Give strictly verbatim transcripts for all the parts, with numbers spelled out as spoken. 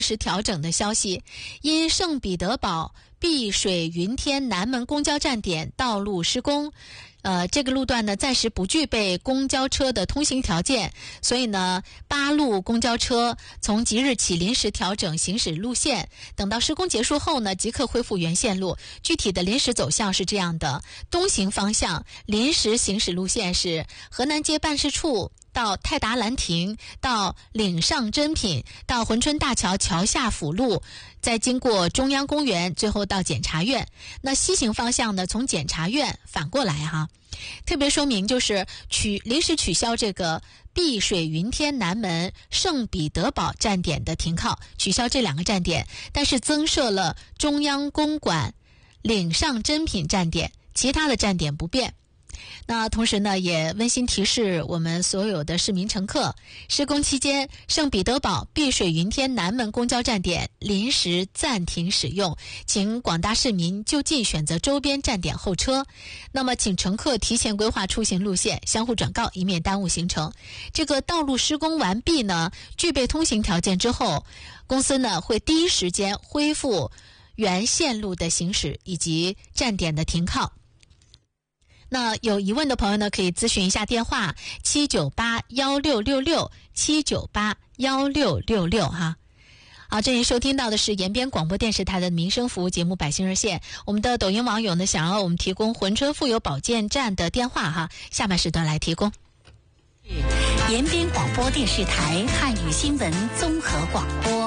时调整的消息，因圣彼得堡碧水云天南门公交站点道路施工，呃，这个路段呢暂时不具备公交车的通行条件，所以呢，八路公交车从即日起临时调整行驶路线，等到施工结束后呢，即可恢复原线路。具体的临时走向是这样的：东行方向临时行驶路线是河南街办事处到泰达兰亭，到岭上珍品，到珲春大桥桥下辅路，再经过中央公园，最后到检察院。那西行方向呢，从检察院反过来哈。特别说明就是取临时取消这个碧水云天南门圣彼得堡站点的停靠，取消这两个站点，但是增设了中央公馆岭上珍品站点，其他的站点不变。那同时呢，也温馨提示我们所有的市民乘客，施工期间圣彼得堡碧水云天南门公交站点临时暂停使用，请广大市民就近选择周边站点候车。那么请乘客提前规划出行路线，相互转告，以免耽误行程。这个道路施工完毕呢，具备通行条件之后，公司呢会第一时间恢复原线路的行驶以及站点的停靠。那有疑问的朋友呢，可以咨询一下电话七九八幺六六六七九八幺六六六哈。好，这里收听到的是延边广播电视台的民生服务节目《百姓热线》。我们的抖音网友呢，想要我们提供珲春妇幼保健站的电话哈，下半时段来提供。 延边广播电视台汉语新闻综合广播。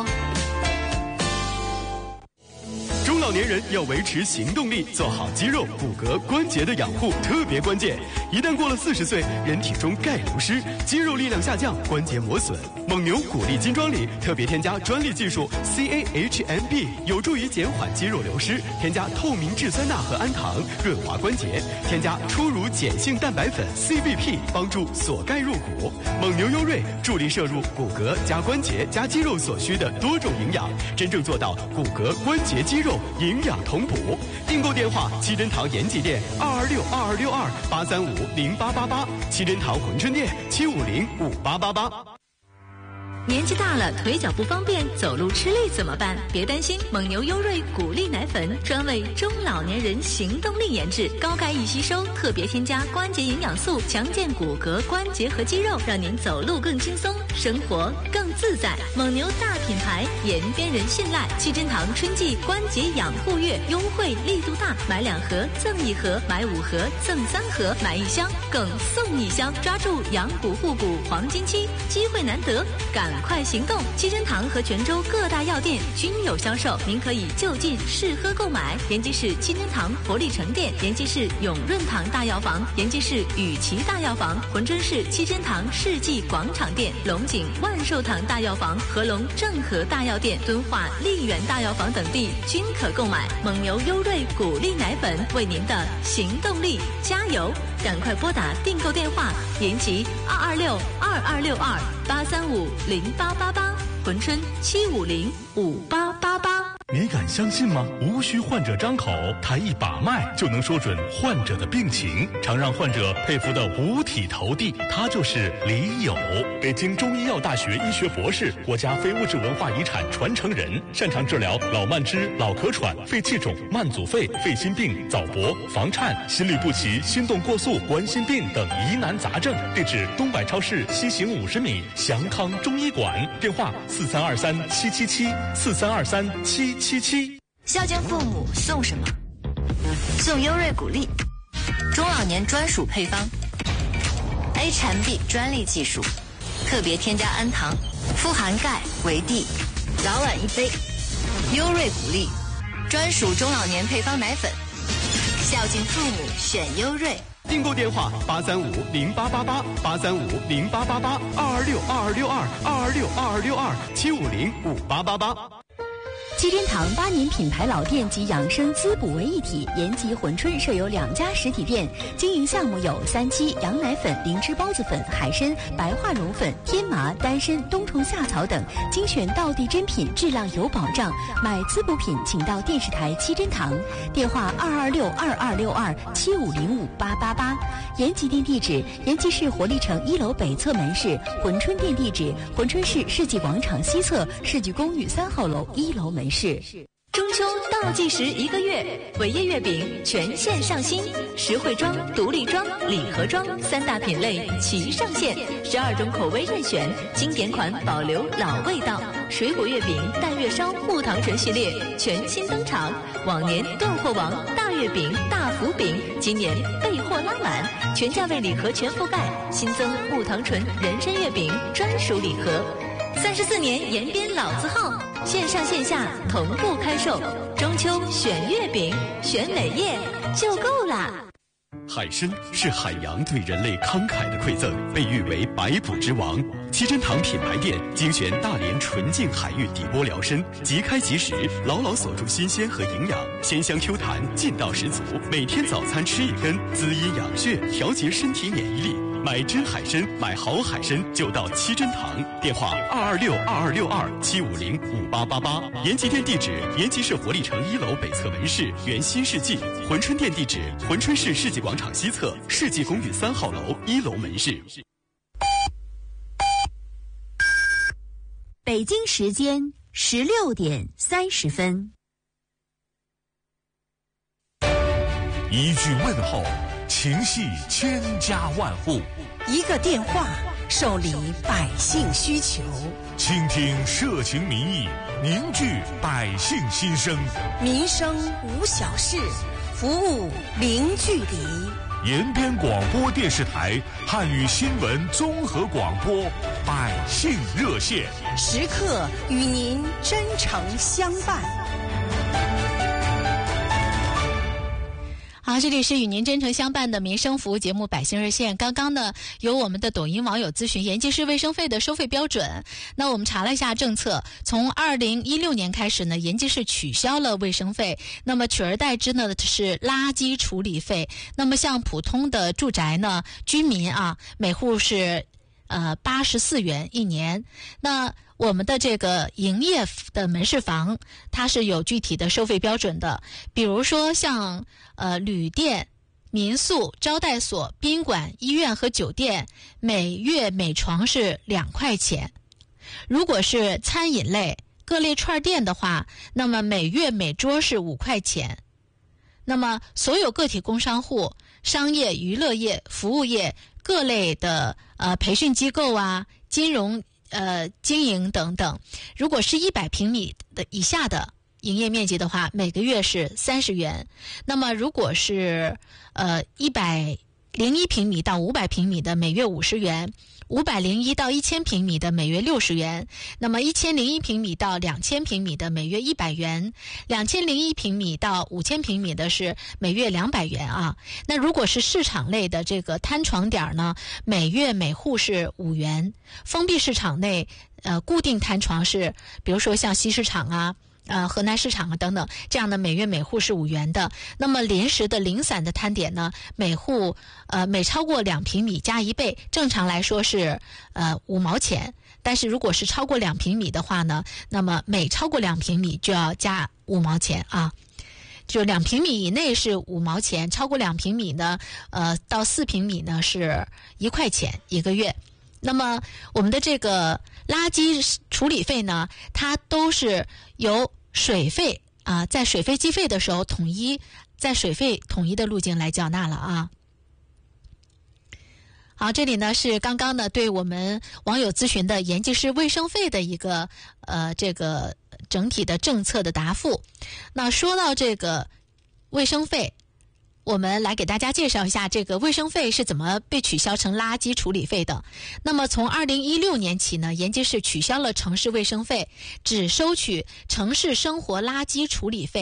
中老年人要维持行动力，做好肌肉、骨骼、关节的养护特别关键。一旦过了四十岁，人体中钙流失，肌肉力量下降，关节磨损。蒙牛骨力金装里特别添加专利技术 C A H M B， 有助于减缓肌肉流失。添加透明质酸钠和氨糖，润滑关节。添加初乳碱性蛋白粉 C B P， 帮助锁钙入骨。蒙牛优瑞助力摄入骨骼加关节加肌肉所需的多种营养，真正做到骨骼、关节、肌肉营养同补。订购电话：七珍堂延吉店二二六二二六二八三五零八八八，七珍堂珲春店七五零五八八八。 年纪大了，腿脚不方便，走路吃力怎么办？别担心，蒙牛优瑞骨力奶粉专为中老年人行动力研制，高钙易吸收，特别添加关节营养素，强健骨骼、关节和肌肉，让您走路更轻松，生活更自在。蒙牛大品牌，延边人信赖。七珍堂春季关节养护月优惠力度大，买两盒赠一盒，买五盒赠三盒，买一箱更送一箱，抓住养骨护骨黄金期，机会难得，赶快行动！七珍堂和泉州各大药店均有销售，您可以就近试喝购买。延吉市七珍堂活力城店、延吉市永润堂大药房、延吉市雨琦大药房、珲春市七珍堂世纪广场店、龙井万寿堂大药房、合龙正和大药店、敦化丽园大药房等地均可购买。蒙牛优瑞骨力奶粉，为您的行动力加油！赶快拨打订购电话：延吉二二六二二六二八三五零八八八，珲春七五零五八八八。 你敢相信吗？无需患者张口，他一把脉就能说准患者的病情，常让患者佩服的五体投地。他就是李友，北京中医药大学医学博士，国家非物质文化遗产传承人，擅长治疗老慢支、老咳喘、肺气肿、慢阻肺、肺心病、早搏、房颤、心律不齐、心动过速、冠心病等疑难杂症。地址：东百超市西行五十米，祥康中医馆。电话：四三二三七七七四三二三七七七。 孝敬父母送什么？送优瑞骨力，中老年专属配方 ，H M B 专利技术，特别添加氨糖，富含钙、维 D， 早晚一杯。优瑞骨力，专属中老年配方奶粉，孝敬父母选优瑞。 订购电话：八三五零八八八八三五零八八八二二六二二六二二二六二二六二七五零五八八八。 七珍堂八年品牌老店及养生滋补为一体，延吉、珲春设有两家实体店，经营项目有三七、羊奶粉、灵芝孢子粉、海参、白化绒粉、天麻、丹参、冬虫夏草等，精选道地珍品，质量有保障。买滋补品请到电视台七珍堂，电话二二六二二六二七五零五八八八。延吉店地址：延吉市活力城一楼北侧门市；珲春店地址：珲春市世纪广场西侧世纪公寓三号楼一楼门市。 中秋倒计时一个月，伟业月饼全线上新，实惠装、独立装、礼盒装三大品类齐上线，十二种口味任选，经典款保留老味道。水果月饼、淡月烧、木糖醇系列全新登场，往年断货王大月饼、大福饼，今年备货拉满，全价位礼盒全覆盖，新增木糖醇人参月饼专属礼盒。三十四年延边老字号，线上线下同步开售。中秋选月饼，选美业就够啦。 海参是海洋对人类慷慨的馈赠，被誉为百补之王。七珍堂品牌店精选大连纯净海域底波辽参，即开即食，牢牢锁住新鲜和营养，鲜香 Q 弹，劲道十足。每天早餐吃一根，滋阴养血，调节身体免疫力。买真海参，买好海参就到七珍堂，电话二二六二二六二七五零五八八八。延吉店地址：延吉市活力城一楼北侧门市原新世纪。珲春店地址：珲春市世纪广场西侧世纪公寓三号楼一楼门市。 北京时间十六点三十分。 一句问候，情系千家万户； 一个电话，受理百姓需求。 倾听社情民意，凝聚百姓心声。 民生无小事，服务零距离。 延边广播电视台汉语新闻综合广播百姓热线， 时刻与您真诚相伴。 好，这里是与您真诚相伴的民生服务节目《百姓热线》。刚刚呢，有我们的抖音网友咨询延吉市卫生费的收费标准。那我们查了一下政策，从二零一六年开始呢，延吉市取消了卫生费，那么取而代之呢是垃圾处理费。那么像普通的住宅呢，居民啊，每户是呃八十四元一年。那我们的这个营业的门市房，它是有具体的收费标准的，比如说像呃旅店、民宿、招待所、宾馆、医院和酒店，每月每床是两块钱。如果是餐饮类、各类串店的话，那么每月每桌是五块钱。那么所有个体工商户、商业、娱乐业、服务业、各类的呃培训机构啊、金融呃，经营等等，如果是一百平米的以下的营业面积的话，每个月是三十元。那么如果是呃一百零一平米到五百平米的，每月五十元；五百零一到一千平米的，每月六十元；那么一千零一平米到两千平米的，每月一百元；两千零一平米到五千平米的是每月两百元啊。那如果是市场类的这个摊床点呢，每月每户是五元。封闭市场内，呃，固定摊床是，比如说像西市场啊。呃，河南市场啊等等，这样的每月每户是五元的。那么临时的零散的摊点呢，每户呃每超过两平米加一倍，正常来说是呃五毛钱。但是如果是超过两平米的话呢，那么每超过两平米就要加五毛钱啊。就两平米以内是五毛钱，超过两平米呢，呃到四平米呢是一块钱一个月。那么我们的这个垃圾处理费呢，它都是由水费啊、呃，在水费计费的时候统一在水费统一的路径来缴纳了啊。好，这里呢是刚刚呢对我们网友咨询的延吉市卫生费的一个呃这个整体的政策的答复。那说到这个卫生费，我们来给大家介绍一下这个卫生费是怎么被取消成垃圾处理费的。那么从二零一六年起呢，延吉市取消了城市卫生费，只收取城市生活垃圾处理费。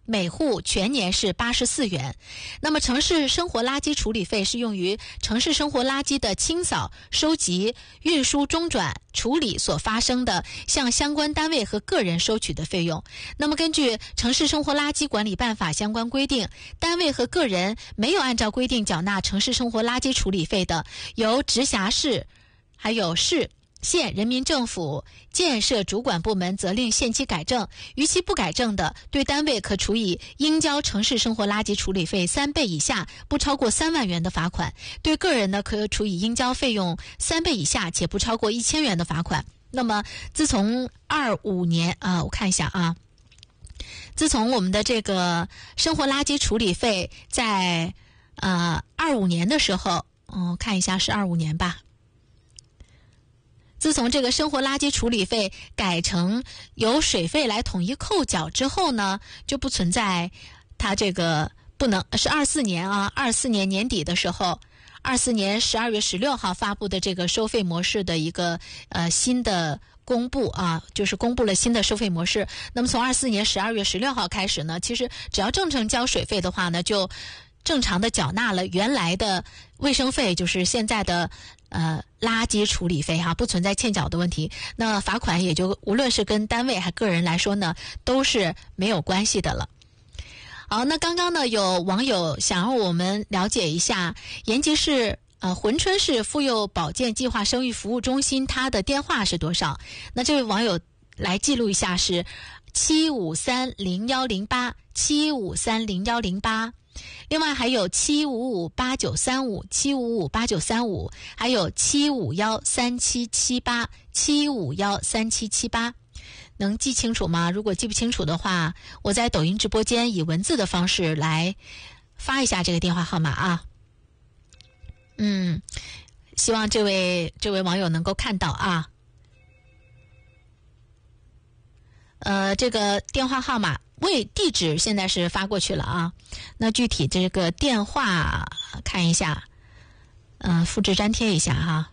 每户全年是八十四元。那么城市生活垃圾处理费是用于城市生活垃圾的清扫、收集、运输、中转、处理所发生的向相关单位和个人收取的费用。那么根据城市生活垃圾管理办法相关规定，单位和个人没有按照规定缴纳城市生活垃圾处理费的，由直辖市还有市县人民政府建设主管部门责令限期改正，逾期不改正的，对单位可处以应交城市生活垃圾处理费三倍以下不超过三万元的罚款，对个人呢可处以应交费用三倍以下且不超过一千元的罚款。那么自从二五年啊，我看一下啊，自从我们的这个生活垃圾处理费在呃二五年的时候，嗯、呃，看一下是二五年吧。自从这个生活垃圾处理费改成由水费来统一扣缴之后呢，就不存在它这个不能是二四年啊，二四年年底的时候，二四年十二月十六号发布的这个收费模式的一个呃新的公布啊，就是公布了新的收费模式。那么从二四年十二月十六号开始呢，其实只要正常交水费的话呢，就正常的缴纳了原来的卫生费，就是现在的呃垃圾处理费哈、啊，不存在欠缴的问题。那罚款也就无论是跟单位还个人来说呢，都是没有关系的了。好，那刚刚呢有网友想让我们了解一下延吉市呃珲春市妇幼保健计划生育服务中心它的电话是多少？那这位网友来记录一下是七五三零幺零八七五三零幺零八。另外还有七五五八九三五七五五八九三五，还有七五幺三七七八七五幺三七七八，能记清楚吗？如果记不清楚的话，我在抖音直播间以文字的方式来发一下这个电话号码啊。嗯，希望这位这位网友能够看到啊。呃，这个电话号码为地址现在是发过去了啊，那具体这个电话看一下，嗯、呃，复制粘贴一下哈。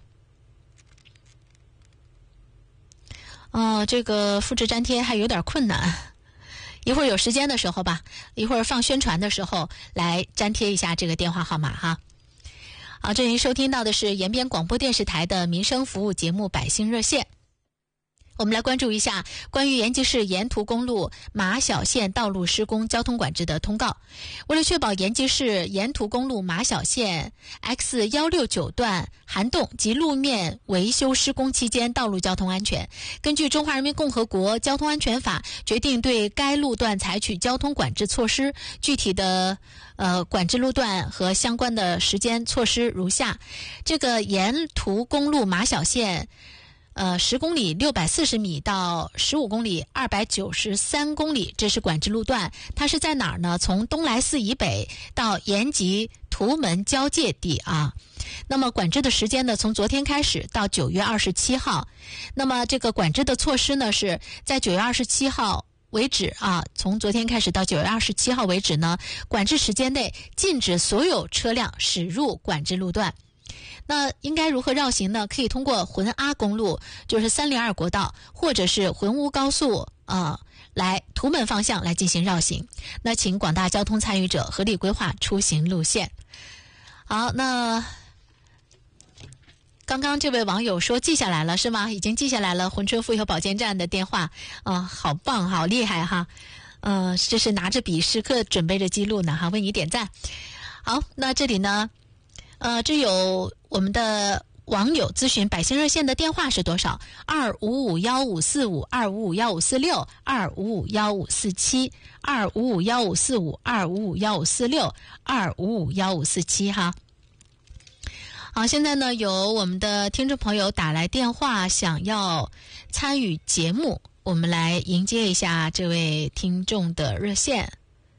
哦，这个复制粘贴还有点困难，一会儿有时间的时候吧，一会儿放宣传的时候来粘贴一下这个电话号码哈。好，这您收听到的是延边广播电视台的民生服务节目《百姓热线》。我们来关注一下关于延吉市沿途公路马小线道路施工交通管制的通告。为了确保延吉市沿途公路马小线 X 一六九段涵洞及路面维修施工期间道路交通安全，根据《中华人民共和国交通安全法》决定对该路段采取交通管制措施，具体的呃管制路段和相关的时间措施如下。这个沿途公路马小线呃，十公里六百四十米到十五公里二百九十三公里，这是管制路段。它是在哪儿呢？从东来寺以北到延吉图门交界地啊。那么管制的时间呢，从昨天开始到九月二十七号。那么这个管制的措施呢，是在九月二十七号为止啊，从昨天开始到九月二十七号为止呢，管制时间内禁止所有车辆驶入管制路段。那应该如何绕行呢？可以通过浑阿公路，就是三零二国道，或者是浑乌高速啊、呃，来图门方向来进行绕行。那请广大交通参与者合理规划出行路线。好，那刚刚这位网友说记下来了是吗？已经记下来了珲春妇幼保健站的电话啊、呃，好棒，好厉害哈！呃，这是拿着笔时刻准备着记录呢哈，为你点赞。好，那这里呢？呃，这有我们的网友咨询百姓热线的电话是多少？二五五幺五四五二五五幺五四六二五五幺五四七二五五幺五四五二五五幺五四六二五五幺五四七哈。好，现在呢有我们的听众朋友打来电话，想要参与节目，我们来迎接一下这位听众的热线。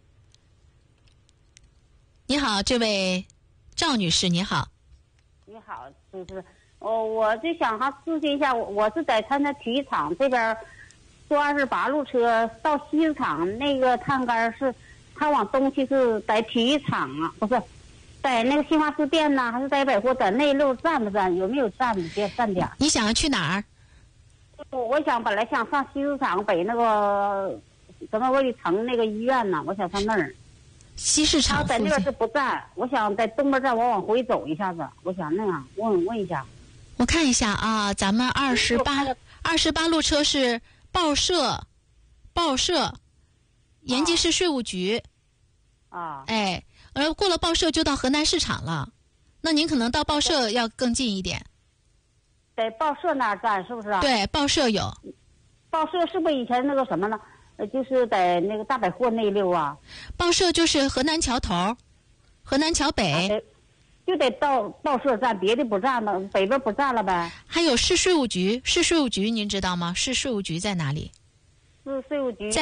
你好，这位赵女士，你好。 你好，就是哦，我就想哈咨询一下，我我是在参加体育场这边坐二十八路车到西市场，那个探杆是，他往东去是在体育场啊，不是，在那个新华书店呢，还是在百货站那路站不站？有没有站点站点？ 你想要去哪儿？ 我我想本来想上西市场北那个怎么我得城那个医院呢？我想上那儿。 西市场他在那边是不站，我想在东边站，我往回走一下子，我想那样问问一下。 我看一下啊，咱们二十八二十八路车是报社，报社，延吉市税务局。 啊。 哎，而过了报社就到河南市场了，那您可能到报社要更近一点。 在报社那儿站是不是啊？ 对，报社有。 报社是不是以前那个什么呢？呃，就是在那个大百货那一溜啊。 报社就是河南桥头，河南桥北。 啊，就得到报社站，别的不站了，北边不站了呗。 还有市税务局，市税务局您知道吗？市税务局在哪里？ 市税务局。